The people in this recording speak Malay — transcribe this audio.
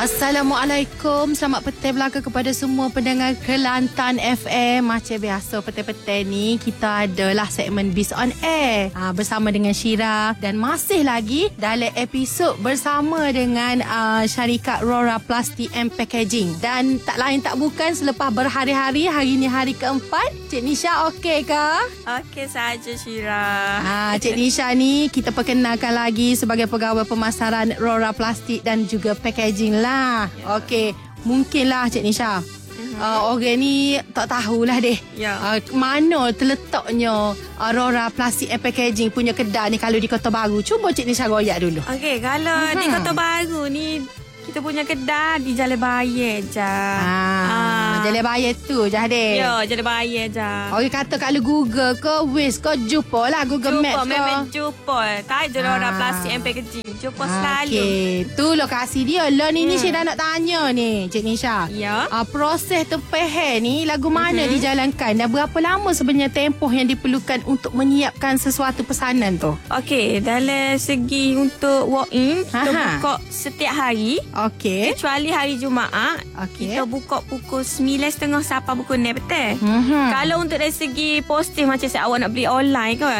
Assalamualaikum. Selamat petang belaka kepada semua pendengar Kelantan FM. Macam biasa petang-petang ni kita adalah segmen Biz on Air bersama dengan Syira. Dan masih lagi dalam episod bersama dengan syarikat Rora Plastic and Packaging. Dan tak lain tak bukan selepas berhari-hari, hari ni hari keempat. Cik Nisha okey ke? Okey saja Syira. Cik Nisha ni kita perkenalkan lagi sebagai pegawai pemasaran Rora Plastic dan juga Packaging lah. Okey, mungkinlah Cik Nisha. Orang ni tak tahulah deh. Mana terletaknya Rora Plastic and Packaging punya kedai ni kalau di Kota Baru. Cuba Cik Nisha royak dulu. Okey, kalau di Kota Baru ni kita punya kedai di Jalan Bayer je. Jalan Bayer tu je deh. Ya, Jalan Bayer je. Orang kata kalau Google ke Waze ke jumpa lah Google Maps ke. Memang jumpa. Tak je Rora Plastic and Packaging. Jumpa selalu. Okey, tu lokasi dia. Lah ni Syira nak tanya ni Cik Nisha. Ya. Proses tempeh ni lagu mana dijalankan dan berapa lama sebenarnya tempoh yang diperlukan untuk menyiapkan sesuatu pesanan tu? Okey, dalam segi untuk walk-in kita buka setiap hari. Okey. Kecuali hari Jumaat. Okey. Kita buka pukul 9.30 sampai pukul 9 petang. Kalau untuk dari segi posting macam saya awak nak beli online kan,